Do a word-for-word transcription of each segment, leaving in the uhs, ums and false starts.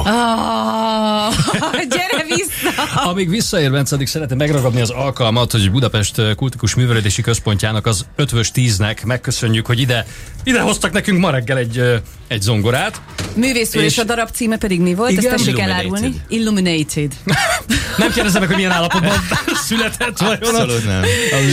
Oh, gyere vissza! Amíg visszaér, Bence, addig szeretném megragadni az alkalmat, hogy Budapest Kultikus Művelődési Központjának, az Ötvös tíznek megköszönjük, hogy ide, ide hoztak nekünk ma reggel egy, egy zongorát. Művész úr, és, és a darab címe pedig mi volt? Igen? Ezt tessék elárulni. Illuminated. Nem kérdezem meg, hogy milyen állapotban született vajon. abszolút nem.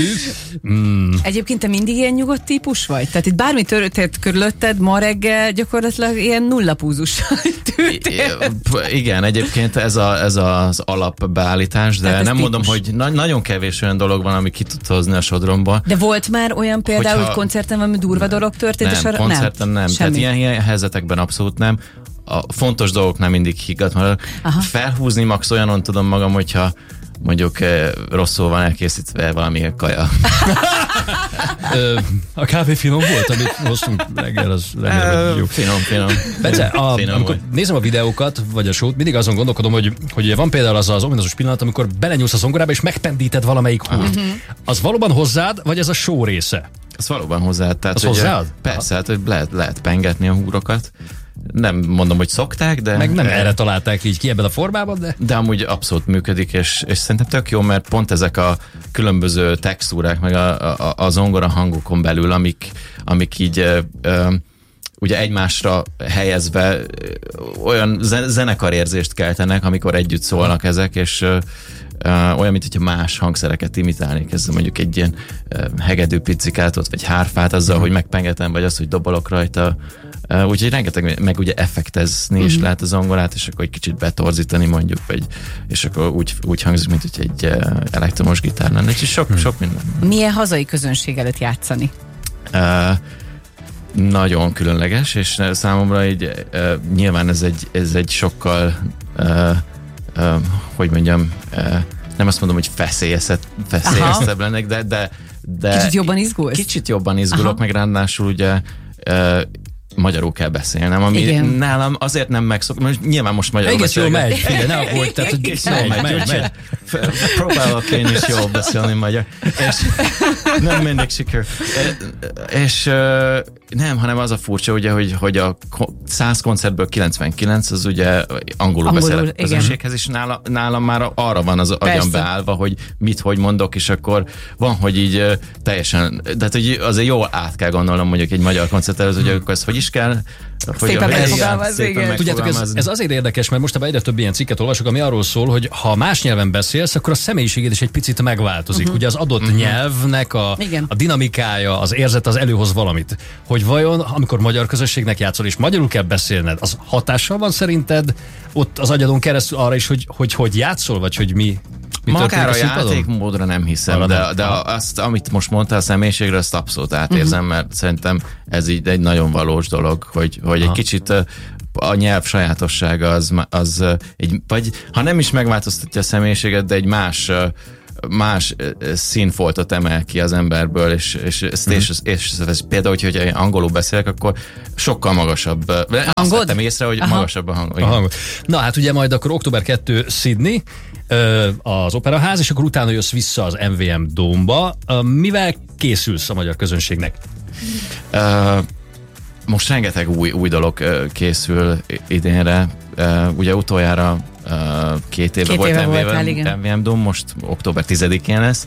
Mm. Egyébként te mindig ilyen nyugodt típus vagy? Tehát itt bármi történt körülötted, ma reggel gyakorlatilag ilyen nullapúzussal tűrtél. Igen, egyébként ez, a, ez az alapbeállítás, de nem típus. mondom, hogy na- nagyon kevés olyan dolog van, ami ki tud hozni a sodromba. De volt már olyan például, Hogyha... hogy koncerten valami durva nem, dolog történt, nem, és arra koncerten nem. nem. Tehát ilyen, ilyen helyzetekben abszolút nem. A fontos dolgoknál mindig higgadt marad. Felhúzni max olyanon tudom magam, hogyha mondjuk eh, rosszul van elkészítve valami kaja. Ö, a kávé finom volt, amit hoztunk reggel, az remélem, hogy jó. Finom, finom. Bence, a, Finom amikor vagy. nézem a videókat, vagy a show-t, mindig azon gondolkodom, hogy, hogy van például az az ominózus pillanat, amikor belenyúlsz a zongorába, és megpendíted valamelyik húrt. Uh-huh. Az valóban hozzád, vagy ez a show része? Az valóban hozzád. Tehát, Az hogy, hozzád? Persze, hát, hogy lehet, lehet pengetni a húrokat. Nem mondom, hogy szokták, de... Meg nem erre találták így ki ebben a formában, de... De amúgy abszolút működik, és, és szerintem tök jó, mert pont ezek a különböző textúrák, meg a, a, a zongora hangokon belül, amik, amik így ö, ö, ugye egymásra helyezve ö, olyan zenekarérzést keltenek, amikor együtt szólnak ezek, és ö, ö, olyan, mint hogyha más hangszereket imitálnék. Ez mondjuk egy ilyen ö, hegedű pizzikátot, vagy hárfát azzal, mm. hogy megpengetem, vagy az, hogy dobolok rajta. Uh, úgyhogy rengeteg, meg ugye effektezni uh-huh. is lehet a zongorát, és akkor egy kicsit betorzítani mondjuk, vagy, és akkor úgy, úgy hangzik, mint hogy egy uh, elektromos gitár lenne, és sok, uh-huh. sok minden. Milyen hazai közönség előtt játszani? Uh, nagyon különleges, és számomra így, uh, nyilván ez egy, ez egy sokkal uh, uh, hogy mondjam, uh, nem azt mondom, hogy feszélyeztebb lennek, de, de, de kicsit jobban izgulsz? Kicsit jobban izgulok, Aha. meg ráadásul ugye uh, magyarul kell beszélnem, ami Igen. nálam azért nem megszokott, most nyilván most magyarul egész jól beszélek. megy, figyelj, ne aggódj, tehát hogy megy, megy, megy, megy. Próbálok én is jól beszélni magyar, és nem mindig siker. És nem, hanem az a furcsa, ugye, hogy, hogy a száz koncertből kilencvenkilenc az ugye angolul, angolul beszélek közönséghez, és nála, nálam már arra van az agyam beállva, hogy mit, hogy mondok, és akkor van, hogy így teljesen, de hát, hogy azért jól át kell gondolnom mondjuk egy magyar koncert előtt, hogy akkor ezt hogy is kell szépen megfogalmazni, igen. Tudjátok, ez, ez azért érdekes, mert mostában egyre több ilyen cikket olvasok, ami arról szól, hogy ha más nyelven beszélsz, akkor a személyiséged is egy picit megváltozik. Uh-huh. Ugye az adott uh-huh. nyelvnek a, a dinamikája, az érzet az előhoz valamit. Hogy vajon, amikor magyar közösségnek játszol, és magyarul kell beszélned, az hatással van szerinted ott az agyadon keresztül arra is, hogy hogy, hogy játszol, vagy hogy mi? Mi magára a játékmódra nem hiszem, de, de azt, amit most mondtál a személyiségre, azt abszolút átérzem, uh-huh. mert szerintem ez így egy nagyon valós dolog, hogy, hogy egy kicsit a nyelv sajátossága az, az egy, vagy ha nem is megváltoztatja a személyiséget, de egy más más színfoltot emel ki az emberből, és, és, és, és, és, és például, hogyha angolul beszélek, akkor sokkal magasabb. Azt vettem észre, hogy Aha. magasabb a hang. A hang. Na hát ugye majd akkor október kettő Sydney, az Operaház, és akkor utána jössz vissza az em vé em Dome-ba. Mivel készülsz a magyar közönségnek? Uh, most rengeteg új, új dolog készül idénre. Uh, ugye utoljára uh, két éve két volt éve em vé em, el, em vé em Dome, most október tizedikén lesz,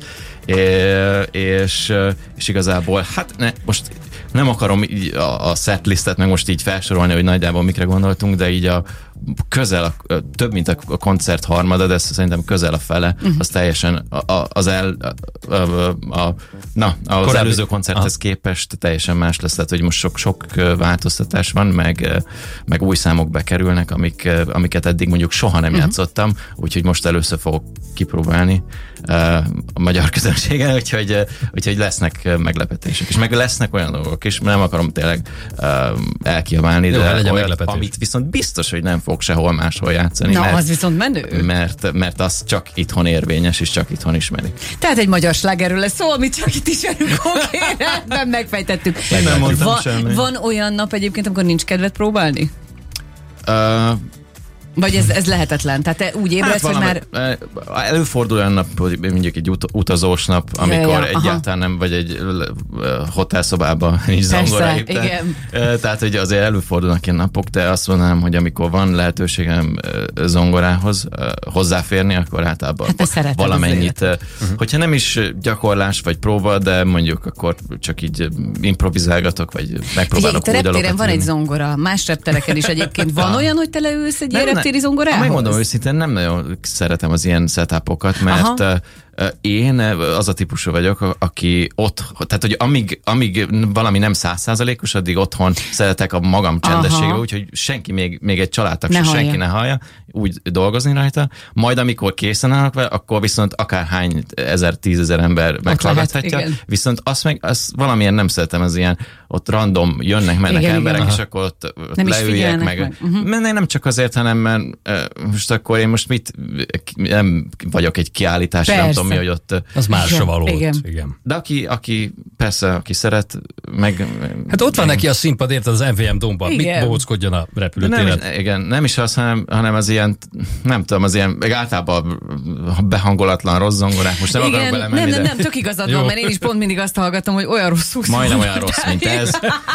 és, és igazából, hát ne, most nem akarom így a, a setlistet meg most így felsorolni, hogy nagyjából mikre gondoltunk, de így a közel, a, több mint a koncert harmada, de szerintem közel a fele, uh-huh. az teljesen a, a, az el, a, a, a, na, az Korábbi. előző koncerthez képest teljesen más lesz, tehát hogy most sok, sok változtatás van, meg, meg új számok bekerülnek, amik, amiket eddig mondjuk soha nem uh-huh. játszottam, úgyhogy most először fogok kipróbálni a magyar közönségen, úgyhogy, úgyhogy lesznek meglepetések, és meg lesznek olyan dolgok is, nem akarom tényleg elkiabálni, Jó, de olyat, amit viszont biztos, hogy nem fog sehol máshol játszani. Na, mert, az viszont menő. Mert, mert az csak itthon érvényes, és csak itthon ismerik. Tehát egy magyar slágerről lesz szó, amit csak itt ismerünk, oké, nem megfejtettük. Nem mondtam Va, semmi. Van olyan nap egyébként, amikor nincs kedved próbálni? Uh, Vagy ez, ez lehetetlen? Tehát te úgy ébredsz, hát hogy már... Előfordul olyan nap, hogy mondjuk egy ut- utazós nap, amikor ja, ja, egyáltalán nem vagy egy hotelszobában nincs zongora éppen. Tehát, hogy azért előfordulnak ilyen napok, de azt mondanám, hogy amikor van lehetőségem zongorához hozzáférni, akkor általában hát valamennyit. Uh-huh. Hogyha nem is gyakorlás vagy próba, de mondjuk akkor csak így improvizálgatok, vagy megpróbálok új dalokat. Reptéren van egy zongora, más reptereken is egyébként van olyan, hogy te leülsz egy ilyen reptéri zongorához? Megmondom őszintén, nem nagyon szeretem az ilyen setupokat, mert aha. Én az a típusú vagyok, aki ott, tehát hogy amíg, amíg valami nem száz százalékos, addig otthon szeretek a magam csendességbe, úgyhogy senki, még, még egy családtag se senki ne hallja, úgy dolgozni rajta. Majd amikor készen állok vele, akkor viszont akárhány ezer, tízezer ember meghallgathatja. Viszont azt meg azt valamilyen nem szeretem, az ilyen ott random jönnek, mennek igen, emberek, igen. És akkor ott, ott nem leüljek meg. meg. Uh-huh. Nem csak azért, hanem mert most akkor én most mit, nem vagyok egy kiállítás, persze. Nem tudom mi, hogy ott... Az másra való. Igen. Igen. De aki, aki persze, aki szeret, meg... Hát ott van meg, neki a színpad, érted, az em vé em Domban. Mit bohóckodjon a repülőtéren? Nem, igen, nem is az, hanem, hanem az ilyen, nem tudom, az ilyen, meg általában behangolatlan rossz zongorák. Most nem igen, akarok belemenni, nem, nem, nem, tök igazad van, mert én is pont mindig azt hallgatom, hogy olyan rosszul szól. Majdnem olyan rossz, mint ez.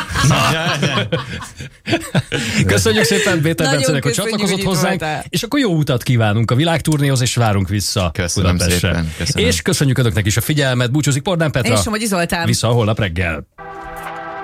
Köszönjük szépen Péter Bencenek, hogy csatlakozott hozzánk, és akkor jó utat kívánunk a világturnéhoz, és várunk vissza Budapestre. És köszönjük önöknek is a figyelmet, búcsúzik Pordán Petra. És Somogyi Zoltán. Vissza holnap reggel.